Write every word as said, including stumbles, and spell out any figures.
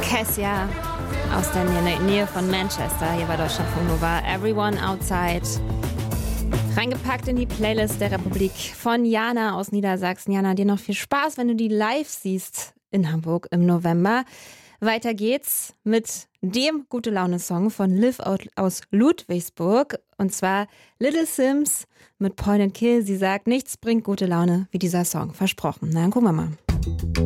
Kessia aus der Nähe von Manchester, hier bei Deutschlandfunk Nova. Everyone Outside. Reingepackt in die Playlist der Republik von Jana aus Niedersachsen. Jana, dir noch viel Spaß, wenn du die live siehst in Hamburg im November. Weiter geht's mit dem Gute-Laune-Song von Liv aus Ludwigsburg. Und zwar Little Sims mit Point and Kill. Sie sagt, nichts bringt gute Laune wie dieser Song. Versprochen. Na, dann gucken wir mal.